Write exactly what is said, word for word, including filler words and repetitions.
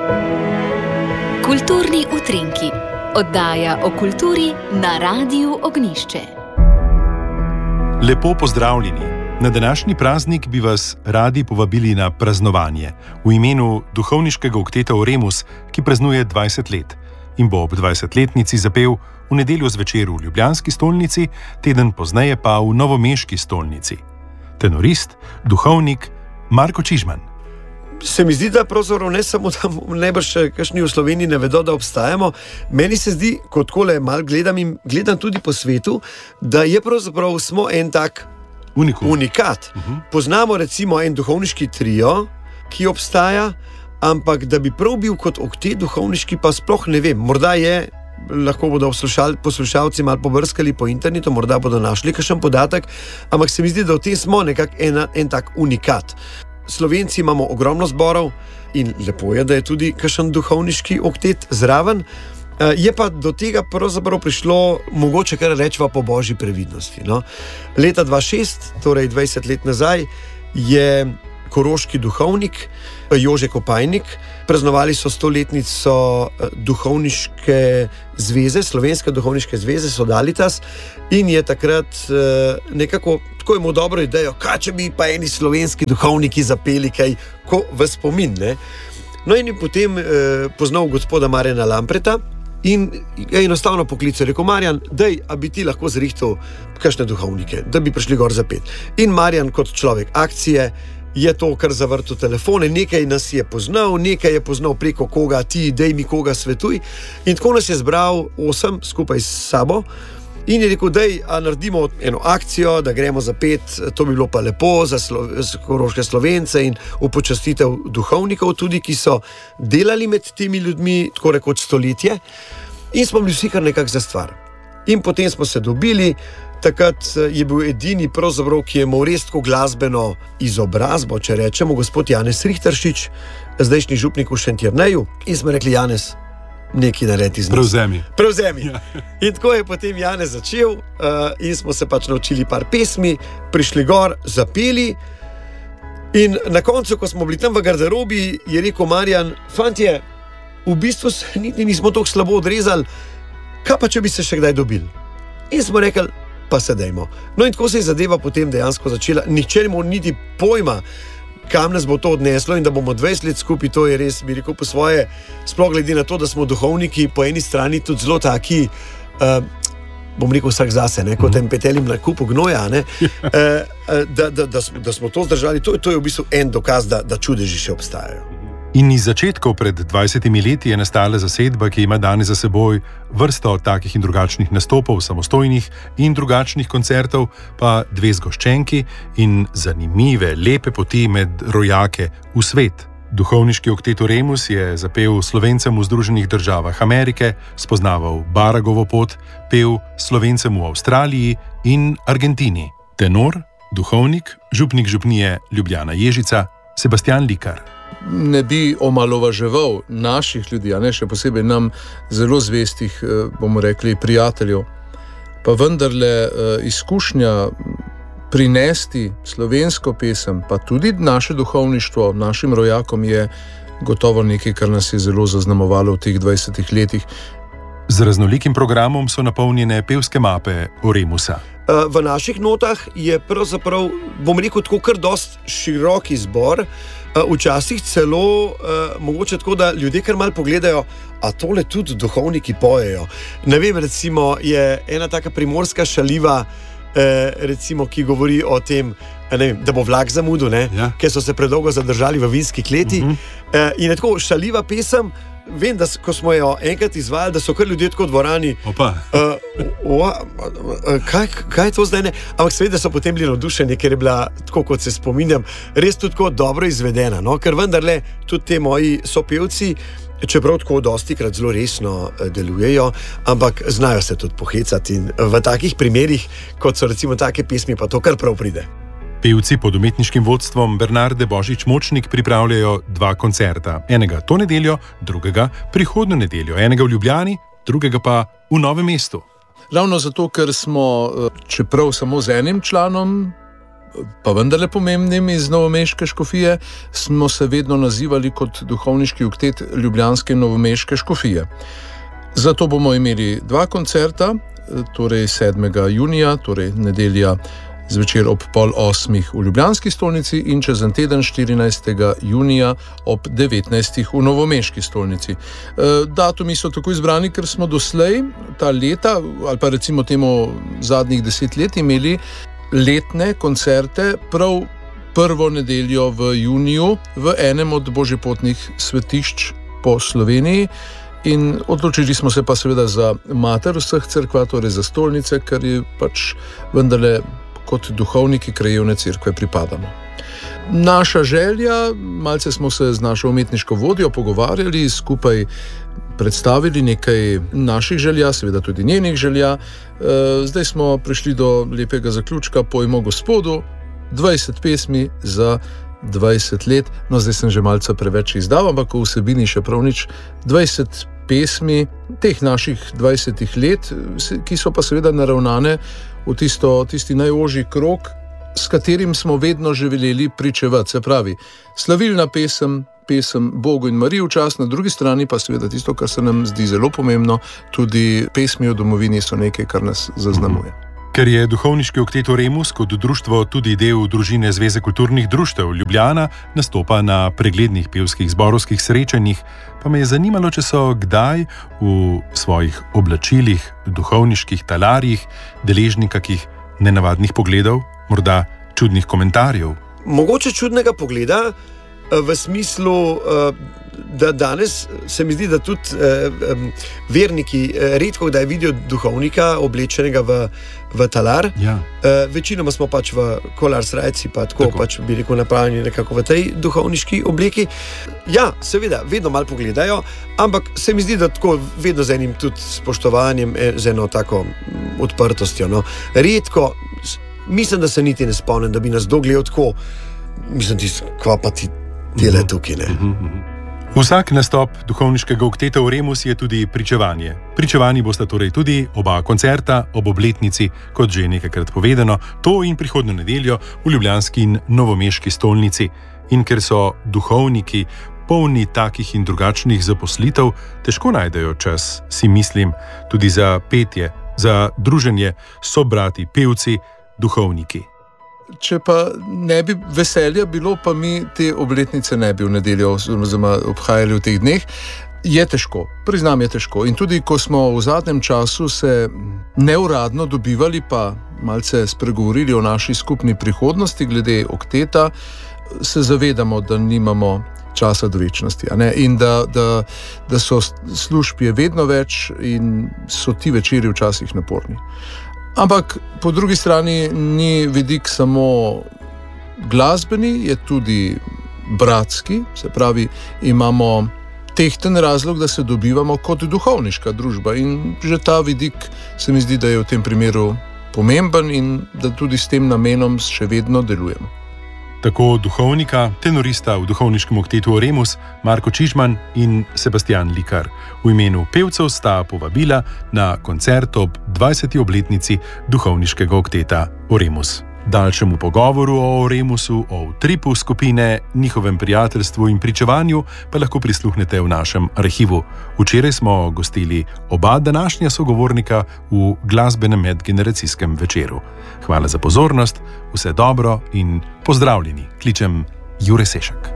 Kulturni utrinki. Oddaja o kulturi na Radiu Ognjišče. Lepo pozdravljeni. Na današnji praznik bi vas radi povabili na praznovanje v imenu duhovniškega okteta Oremus, ki praznuje dvajset let in bo ob dvajsetletnici zapel v nedeljo zvečer v ljubljanski stolnici, teden pozneje pa v novomeški stolnici. Tenorist, duhovnik Marko Čižman. Se mi zdi, da pravzaprav ne samo, da najbrž kakšni v Sloveniji ne vedo, da obstajamo. Meni se zdi, kot kole mal gledam in gledam tudi po svetu, da je pravzaprav smo en tak Unikum. unikat. Uh-huh. Poznamo recimo en duhovniški trio, ki obstaja, ampak da bi prav bil kot oktet duhovniški, pa sploh ne vem. Morda je, lahko bodo poslušalci malo pobrskali po internetu, morda bodo našli kakšen podatek, ampak se mi zdi, da v tem smo nekak en, en tak unikat. Slovenci imamo ogromno zborov in lepo je, da je tudi kakšen duhovniški oktet zraven. Je pa do tega pravzaprav prišlo, mogoče kar rečeva po božji previdnosti. No? Leta dva tisoč šest, torej dvajset let nazaj, je koroški duhovnik Jože Kopajnik, praznovali so stoletnico duhovniške zveze, Slovenske duhovniške zveze Sodalitas, in je takrat nekako, tako je mu dobro idejo, kaj če bi pa eni slovenski duhovniki zapeli kaj ko v spomin. Ne? No in je potem eh, poznal gospoda Marjana Lampreta in je enostavno poklical, rekel: Marjan, daj, a bi ti lahko zrihtal kakšne duhovnike, da bi prišli gor zapet. In Marjan kot človek akcije je to kar zavrtel telefone, nekaj nas je poznal, nekaj je poznal preko koga, ti dej mi koga svetuj, in tako nas je zbral osem skupaj s sabo in je rekel: dej, a naredimo eno akcijo, da gremo zapet, to bi bilo pa lepo za slo, koroške Slovence in upočastitev duhovnikov tudi, ki so delali med temi ljudmi tako rekoč stoletje, in smo bili vsi kar nekak za stvar. In potem smo se dobili. Takrat je bil edini, pravzaprav, ki je imel res tako glasbeno izobrazbo, če rečemo, gospod Janez Rihteršič, zdajšnji župnik v Šentjerneju, in smo rekli: Janez, nekaj naredi z njim. Prevzemi. Prevzemi. Ja. In tako je potem Janez začel uh, in smo se pač naučili par pesmi, prišli gor, zapeli, in na koncu, ko smo bili tam v garderobi, je rekel Marjan: fantje, v bistvu se niti nismo tako slabo odrezali, kaj pa če bi se še kdaj dobili? In smo rekli: pa se dejmo. No in tako se je zadeva potem dejansko začela. Nihče ne more niti pojma, kam nas bo to odneslo, in da bomo dvajset let skupaj, to je res, bi rekel, po svoje, sploh glede na to, da smo duhovniki po eni strani tudi zelo taki, uh, bom rekel, vsak zase, ne, kot en petelim na kupu gnoja, ne, uh, da, da, da, smo, da smo to zdržali, to, to je v bistvu en dokaz, da, da čudeži še obstajajo. In iz začetkov pred dvajsetimi leti je nastala zasedba, ki ima danes za seboj vrsto takih in drugačnih nastopov, samostojnih in drugačnih koncertov, pa dve zgoščenki in zanimive, lepe poti med rojake v svet. Duhovniški oktet Oremus je zapel Slovencem v Združenih državah Amerike, spoznaval Baragovo pot, pel Slovencem v Avstraliji in Argentini. Tenor, duhovnik, župnik župnije Ljubljana Ježica, Sebastian Likar. Ne bi omalovaževal naših ljudi, a ne še posebej nam zelo zvestih, bomo rekli, prijateljev. Pa vendarle izkušnja prinesti slovensko pesem, pa tudi naše duhovništvo našim rojakom je gotovo nekaj, kar nas je zelo zaznamovalo v teh dvajsetih letih. Z raznolikim programom so napolnjene pevske mape Oremusa. V naših notah je pravzaprav, bom rekel, tako kar dost širok izbor, včasih celo mogoče tako, da ljudje kar malo pogledajo, a tole tudi duhovniki pojejo. Ne vem, recimo je ena taka primorska šaliva, recimo, ki govori o tem, ne vem, da bo vlak zamudil, ne, ja. Ker so se predolgo zadržali v vinski kleti. Uh-huh. In je tako šaljiva pesem. Vem, da ko smo jo enkrat izvajali, da so kar ljudje tako v dvorani. Opa. Uh, o, kaj, kaj je to zdaj? Ne? Ampak seveda so potem bili navdušeni, ker je bila, tako kot se spominjam, res tudi tako dobro izvedena. No? Ker vendarle tudi te moji sopevci, čeprav tako dostikrat zelo resno delujejo, ampak znajo se tudi pohecati, in v takih primerih, kot so recimo take pesmi, pa to kar prav pride. Pevci pod umetniškim vodstvom Bernarde Božič-Močnik pripravljajo dva koncerta. Enega to nedeljo, drugega prihodnjo nedeljo. Enega v Ljubljani, drugega pa v Novem mestu. Ravno zato, ker smo, čeprav samo z enim članom pa vendarle pomembnim iz novomeške škofije, smo se vedno nazivali kot duhovniški oktet ljubljanske in novomeške škofije. Zato bomo imeli dva koncerta, torej sedmega junija, torej nedelja zvečer ob pol osmih v ljubljanski stolnici in čez en teden štirinajstega junija ob devetnajstih v novomeški stolnici. Datumi so tako izbrani, ker smo doslej ta leta, ali pa recimo temu zadnjih deset let, imeli letne koncerte prav prvo nedeljo v juniju v enem od božjepotnih svetišč po Sloveniji. In odločili smo se pa seveda za mater vseh cerkva, torej za stolnice, ker je pač vendarle kot duhovniki krajevne cerkve pripadamo. Naša želja, malce smo se z našo umetniško vodjo pogovarjali, skupaj predstavili nekaj naših želja, seveda tudi njenih želja. Zdaj smo prišli do lepega zaključka, Pojmo Gospodu, dvajset pesmi za dvajset let, no zdaj sem že malce preveč izdal, ampak v vsebini še prav nič, dvajset pesmi teh naših dvajsetih let, ki so pa seveda naravnane v tisto, tisti najožji krog, s katerim smo vedno želeli pričevati, se pravi, slavilna pesem, pesem Bogu in Mariji v čast, na drugi strani pa seveda tisto, kar se nam zdi zelo pomembno, tudi pesmi o domovini so nekaj, kar nas zaznamuje. Ker je duhovniški oktet Oremus kot društvo tudi del družine Zveze kulturnih društev Ljubljana, nastopa na preglednih pevskih zborovskih srečanjih, pa me je zanimalo, če so kdaj v svojih oblačilih, duhovniških talarjih deležni kakih nenavadnih pogledov, morda čudnih komentarjev. Mogoče čudnega pogleda v smislu, da danes se mi zdi, da tudi verniki redko kdaj vidijo duhovnika oblečenega v, v talar. Ja. Večinoma smo pač v kolar-srajci, pa tako, tako. Pač bi rekel napravljeni nekako v tej duhovniški obleki. Ja, seveda, vedno malo pogledajo, ampak se mi zdi, da tako vedno z enim tudi spoštovanjem, z eno tako odprtostjo. No. Redko, mislim, da se niti ne spomnim, da bi nas dogledal tako, mislim, ti kva pa ti tele tukaj, ne. Uh-huh, uh-huh. Vsak nastop duhovniškega okteta Oremus je tudi pričevanje. Pričevani bosta torej tudi oba koncerta ob obletnici, kot že nekajkrat povedano, to in prihodnjo nedeljo v ljubljanski in novomeški stolnici. In ker so duhovniki polni takih in drugačnih zaposlitev, težko najdejo čas, si mislim, tudi za petje, za druženje s sobrati, pevci, duhovniki. Če pa ne bi veselja bilo, pa mi te obletnice ne bi v nedeljo oziroma obhajali v teh dneh, je težko, priznam je težko. In tudi, ko smo v zadnjem času se neuradno dobivali, pa malce spregovorili o naši skupni prihodnosti glede okteta, se zavedamo, da nimamo časa do večnosti, a ne? In da, da, da so služb je vedno več in so ti večeri včasih naporni. Ampak po drugi strani ni vidik samo glasbeni, je tudi bratski, se pravi, imamo tehten razlog, da se dobivamo kot duhovniška družba in že ta vidik se mi zdi, da je v tem primeru pomemben in da tudi s tem namenom še vedno delujemo. Tako duhovnika, tenorista v duhovniškem oktetu Oremus, Marko Čižman in Sebastian Likar. V imenu pevcev sta povabila na koncert ob dvajseti obletnici duhovniškega okteta Oremus. Daljšemu pogovoru o Oremusu, o utripu skupine, njihovem prijateljstvu in pričevanju pa lahko prisluhnete v našem arhivu. Včeraj smo gostili oba današnja sogovornika v glasbenem medgeneracijskem večeru. Hvala za pozornost, vse dobro in pozdravljeni. Kličem Jure Sešak.